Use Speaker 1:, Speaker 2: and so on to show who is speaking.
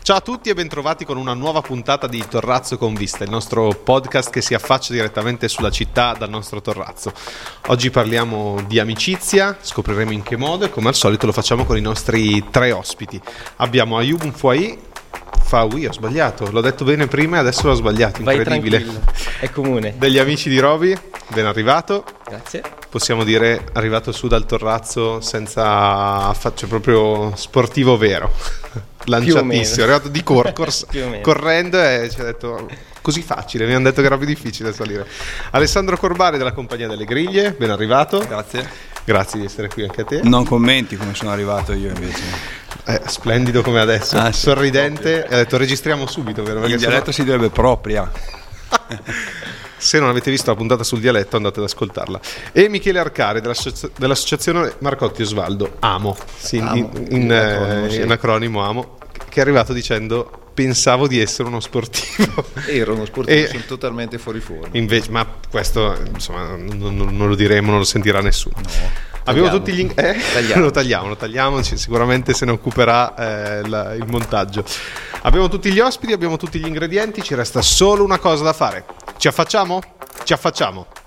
Speaker 1: Ciao a tutti e bentrovati con una nuova puntata di Torrazzo con Vista, il nostro podcast che si affaccia direttamente sulla città dal nostro Torrazzo. Oggi parliamo di amicizia, scopriremo in che modo e come al solito lo facciamo con i nostri tre ospiti. Abbiamo Ayub Mfouai. Ho sbagliato, l'ho detto bene prima e adesso l'ho sbagliato, incredibile.
Speaker 2: Vai tranquillo, è comune.
Speaker 1: Degli amici di Roby, ben arrivato.
Speaker 2: Grazie.
Speaker 1: Possiamo dire arrivato su dal Torrazzo senza cioè proprio sportivo vero. Lanciatissimo, è arrivato di correndo e ci ha detto così facile, mi hanno detto che era più difficile salire. Alessandro Corbari della Compagnia delle Griglie, ben arrivato. Grazie di essere qui anche a te.
Speaker 3: Non commenti come sono arrivato io invece.
Speaker 1: Splendido come adesso,
Speaker 3: sì,
Speaker 1: sorridente.
Speaker 3: proprio.
Speaker 1: Ha detto registriamo subito, vero? Perché
Speaker 3: il dialetto si direbbe propria.
Speaker 1: Se non avete visto la puntata sul dialetto andate ad ascoltarla. E Michele Arcari dell'associazione Marcotti Osvaldo, AMO, sì, in acronimo AMO, che è arrivato dicendo pensavo di essere uno sportivo.
Speaker 4: Ero uno sportivo, sono totalmente fuori forma.
Speaker 1: Invece, ma questo insomma non lo diremo, non lo sentirà nessuno.
Speaker 4: No.
Speaker 1: Abbiamo tutti gli lo tagliamo, sicuramente se ne occuperà il montaggio. Abbiamo tutti gli ospiti, abbiamo tutti gli ingredienti, ci resta solo una cosa da fare. Ci affacciamo? Ci affacciamo.